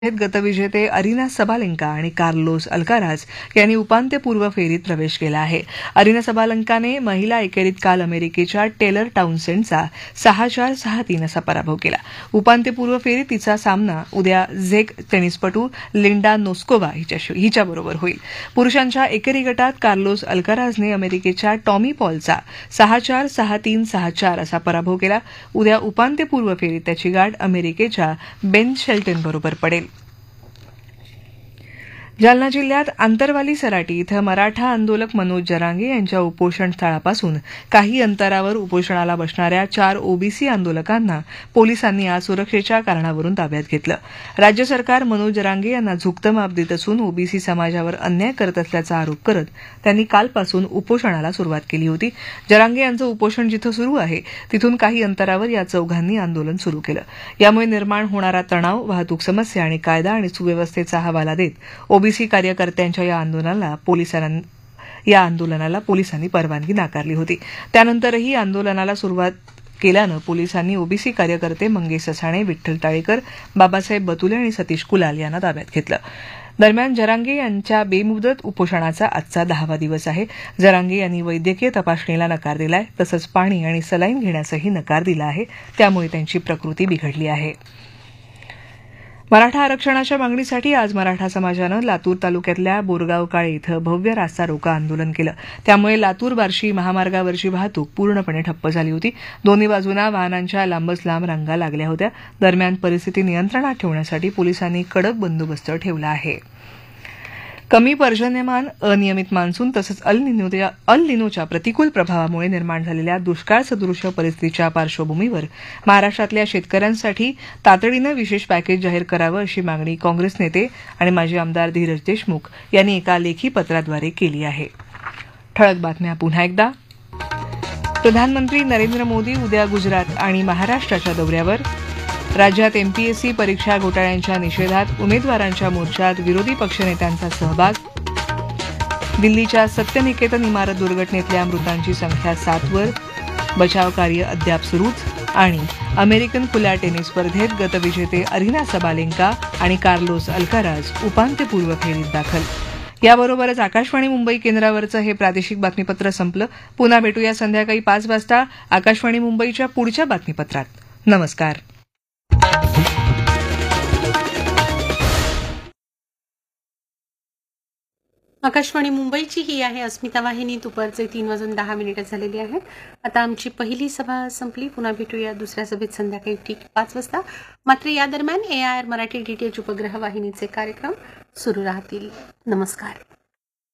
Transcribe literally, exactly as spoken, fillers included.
गतविजेते Aryna Sabalenka आणि Carlos Alcaraz यांनी उपांत्यपूर्व फेरीत प्रवेश केला आहे. अरिना सबालेंकाने महिला एकेरीत काल अमेरिकेच्या टेलर टाउनसेंडचा सहा चार सहा तीन असा पराभव केला. उपांत्यपूर्व फेरीत तिचा सामना उद्या झेक टेनिसपटू लिंडा नोस्कोवा हिच्याबरोबर होईल. पुरुषांच्या एकेरी गटात कार्लोस अल्काराजने अमेरिकेच्या टॉमी पॉलचा सहा चार सहा तीन सहा चार असा पराभव केला. उद्या उपांत्यपूर्व फेरीत त्याची गाठ अमेरिकेच्या बेन शेल्टनबरोबर पडेल. जालना जिल्ह्यात आंतरवाली सराटी इथं मराठा आंदोलक मनोज जरांगे यांच्या उपोषण स्थळापासून काही अंतरावर उपोषणाला बसणाऱ्या चार ओबीसी आंदोलकांना पोलिसांनी आज सुरक्षेच्या कारणावरून ताब्यात घेतलं. राज्य सरकार मनोज जरांगे यांना झुकतं माप देत असून ओबीसी समाजावर अन्याय करत असल्याचा आरोप करत त्यांनी कालपासून उपोषणाला सुरुवात केली होती. जरांगे यांचं उपोषण जिथं सुरू आहे तिथून काही अंतरावर या चौघांनी आंदोलन सुरू केलं. यामुळे निर्माण होणारा तणाव, वाहतूक समस्या आणि कायदा आणि सुव्यवस्थेचा हवाला देत ओबीसी कार्यकर्त्यांच्या या आंदोलनाला पोलिसांनी या आंदोलनाला पोलिसांनी परवानगी नाकारली होती. त्यानंतरही आंदोलनाला सुरुवात केल्यानं पोलिसांनी ओबीसी कार्यकर्ते मंगेश ससाणे, विठ्ठल टाळेकर, बाबासाहेब बतुले आणि सतीश कुलाल यांना ताब्यात घेतलं. दरम्यान जरांगे यांच्या बेमुदत उपोषणाचा आजचा दहावा दिवस आहे. जरांगे यांनी वैद्यकीय तपासणीला नकार दिलाय, तसंच पाणी आणि सलाईन घेण्यासही नकार दिला आहे. त्यामुळे त्यांची प्रकृती बिघडली आहे. मराठा आरक्षणाच्या मागणीसाठी आज मराठा समाजानं लातूर तालुक्यातल्या बोरगाव काळे इथं भव्य रास्ता रोका आंदोलन केलं. त्यामुळे लातूर बार्शी महामार्गावरची वाहतूक पूर्णपणे ठप्प झाली होती. दोन्ही बाजूंना वाहनांच्या लांबच लांब रांगा लागल्या होत्या. दरम्यान परिस्थिती नियंत्रणात ठेवण्यासाठी पोलिसांनी कडक बंदोबस्त ठेवला आहे. कमी पर्जन्यमान, अनियमित मान्सून तसंच अल निनोच्या अल निनोच्या प्रतिकूल प्रभावामुळे निर्माण झालेल्या दुष्काळ सदृश्य परिस्थितीच्या पार्श्वभूमीवर महाराष्ट्रातल्या शेतकऱ्यांसाठी तातडीनं विशेष पॅकेज जाहीर करावं अशी मागणी काँग्रेस नेते आणि माजी आमदार धीरज देशमुख यांनी एका लेखी पत्राद्वारे केली आहे. ठळक बातम्या पुन्हा एकदा. प्रधानमंत्री नरेंद्र मोदी उद्या गुजरात आणि महाराष्ट्राच्या दौऱ्यावर. राज्यात एमपीएससी परीक्षा घोटाळ्यांच्या निषेधात उमेदवारांच्या मोर्चात विरोधी पक्षनेत्यांचा सहभाग. दिल्लीच्या सत्यनिकेतन इमारत दुर्घटनेतल्या मृतांची संख्या सातवर. बचाव कार्य अद्याप सुरूच. आणि अमेरिकन खुल्या टेनिस स्पर्धेत गतविजेते अरिना सबालेंका आणि कार्लोस अल्काराज उपांत्यपूर्व फेरीत दाखल. याबरोबरच आकाशवाणी मुंबई केंद्रावरचं हे प्रादेशिक बातमीपत्र संपलं. पुन्हा भेटूया संध्याकाळी पाच वाजता आकाशवाणी मुंबईच्या पुढच्या बातमीपत्रात. नमस्कार. आकाशवाणी मुंबईची ही आहे अस्मिता वाहिनी. दुपारचे तीन वाजून दहा मिनिटं झालेली आहेत. आता आमची पहिली सभा संपली. पुन्हा भेटूया दुसऱ्या सभेत संध्याकाळी ठीक पाच वाजता. मात्र या दरम्यान ए आय आर मराठी डीटीएच उपग्रह वाहिनीचे कार्यक्रम सुरू राहतील. नमस्कार.